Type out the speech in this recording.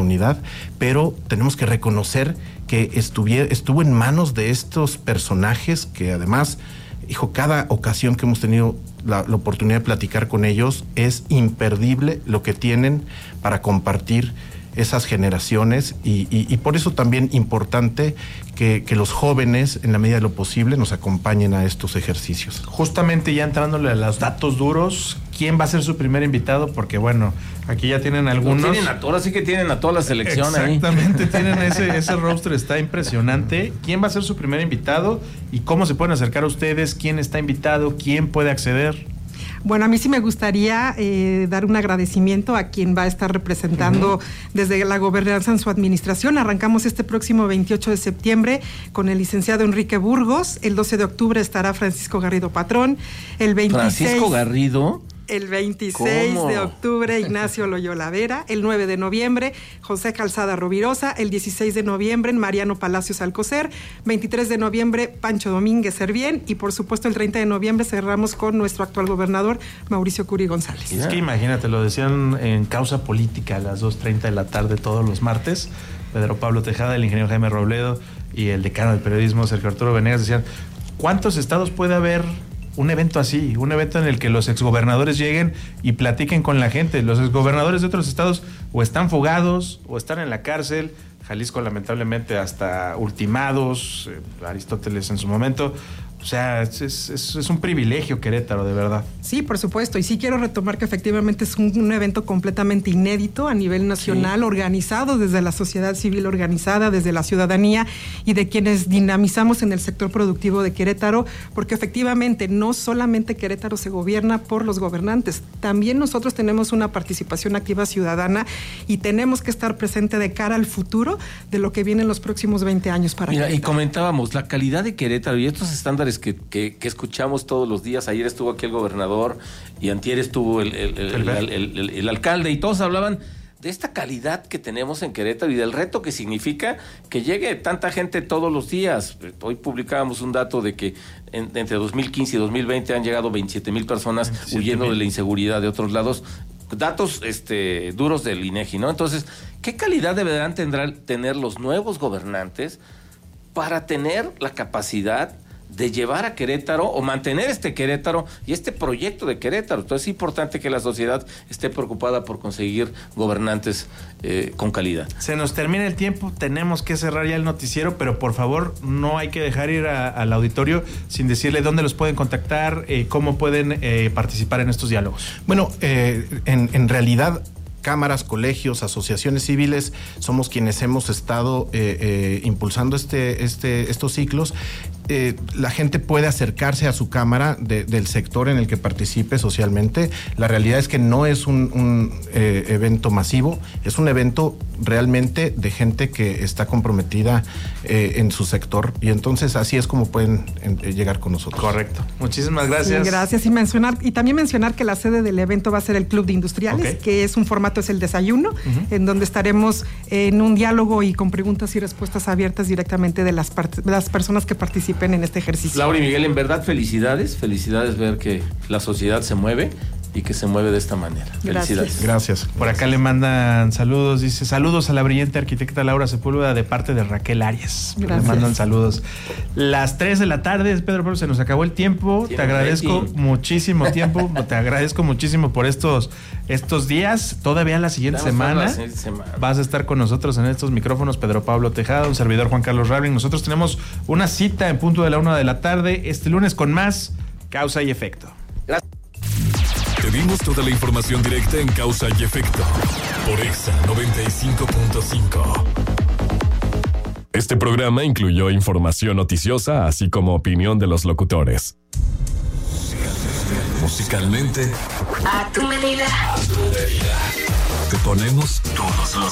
oportunidad, pero tenemos que reconocer que estuvo en manos de estos personajes que además, cada ocasión que hemos tenido la oportunidad de platicar con ellos, es imperdible lo que tienen para compartir esas generaciones y por eso también importante que los jóvenes, en la medida de lo posible, nos acompañen a estos ejercicios. Justamente ya entrándole a los datos duros, ¿quién va a ser su primer invitado? Porque bueno, aquí ya tienen algunos. Ahora sí que tienen a toda la selección ahí. Exactamente, tienen ese roster, está impresionante. ¿Quién va a ser su primer invitado? ¿Y cómo se pueden acercar a ustedes? ¿Quién está invitado? ¿Quién puede acceder? Bueno, a mí sí me gustaría dar un agradecimiento a quien va a estar representando desde la gobernanza en su administración. Arrancamos este próximo 28 de septiembre con el licenciado Enrique Burgos. El 12 de octubre estará Francisco Garrido Patrón. El 26... ¿Francisco Garrido? El 26 de octubre, Ignacio Loyola Vera. El 9 de noviembre, José Calzada Rovirosa. El 16 de noviembre, Mariano Palacios Alcocer. 23 de noviembre, Pancho Domínguez Servién. Y por supuesto, el 30 de noviembre cerramos con nuestro actual gobernador, Mauricio Curi González. Es que imagínate, lo decían en Causa Política a las 2:30 de la tarde todos los martes. Pedro Pablo Tejada, el ingeniero Jaime Robledo y el decano del periodismo, Sergio Arturo Venegas, decían, ¿cuántos estados puede haber un evento así? Un evento en el que los exgobernadores lleguen y platiquen con la gente. Los exgobernadores de otros estados o están fugados o están en la cárcel. Jalisco, lamentablemente, hasta ultimados. Aristóteles en su momento. O sea, es un privilegio Querétaro, de verdad. Sí, por supuesto. Y sí quiero retomar que efectivamente es un evento completamente inédito a nivel nacional, organizado desde la sociedad civil organizada, desde la ciudadanía y de quienes dinamizamos en el sector productivo de Querétaro, porque efectivamente no solamente Querétaro se gobierna por los gobernantes, también nosotros tenemos una participación activa ciudadana y tenemos que estar presente de cara al futuro de lo que viene en los próximos 20 años para Querétaro. Y comentábamos, la calidad de Querétaro y estos estándares que escuchamos todos los días. Ayer estuvo aquí el gobernador y antier estuvo el alcalde y todos hablaban de esta calidad que tenemos en Querétaro y del reto que significa que llegue tanta gente todos los días. Hoy publicábamos un dato de que entre 2015 y 2020 han llegado 27,000 personas huyendo de la inseguridad de otros lados. Datos duros del INEGI, ¿no? Entonces, ¿qué calidad deberán tener los nuevos gobernantes para tener la capacidad de llevar a Querétaro o mantener este Querétaro y este proyecto de Querétaro? Entonces es importante que la sociedad esté preocupada por conseguir gobernantes con calidad. Se nos termina el tiempo, tenemos que cerrar ya el noticiero, pero por favor no hay que dejar ir al auditorio sin decirle dónde los pueden contactar, cómo pueden participar en estos diálogos. Bueno, en realidad, cámaras, colegios, asociaciones civiles, somos quienes hemos estado impulsando estos ciclos. La gente puede acercarse a su cámara del sector en el que participe socialmente. La realidad es que no es un evento masivo, es un evento realmente de gente que está comprometida en su sector, y entonces así es como pueden llegar con nosotros. Correcto. Muchísimas gracias. Sí, gracias. Y también mencionar que la sede del evento va a ser el Club de Industriales, que es un formato, es el desayuno, en donde estaremos en un diálogo y con preguntas y respuestas abiertas directamente de las personas que participen en este ejercicio. Laura y Miguel, en verdad, felicidades ver que la sociedad se mueve y que se mueve de esta manera. Felicidades. Gracias. Por acá le mandan saludos, dice, saludos a la brillante arquitecta Laura Sepúlveda de parte de Raquel Arias. Gracias. Le mandan saludos. Las 3 de la tarde, Pedro Pablo, se nos acabó el tiempo. Te agradezco muchísimo tiempo. Te agradezco muchísimo por estos días. Todavía la siguiente semana vas a estar con nosotros en estos micrófonos, Pedro Pablo Tejada, un servidor Juan Carlos Rabling. Nosotros tenemos una cita en punto de la 1 de la tarde, este lunes, con más Causa y Efecto. Gracias. Te dimos toda la información directa en Causa y Efecto por Exa 95.5. Este programa incluyó información noticiosa, así como opinión de los locutores. Musicalmente, a tu medida. te ponemos todos los